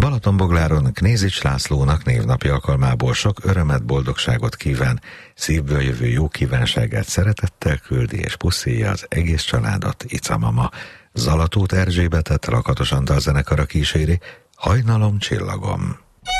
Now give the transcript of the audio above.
Balatonbogláron Knézics Lászlónak névnapja alkalmából sok örömet, boldogságot kíván, szívből jövő jó kívánságát szeretettel küldi és puszilja az egész családot Ica mama. Zalatóth Erzsébetet Lakatos Antal zenekara kíséri, Hajnalom csillagom.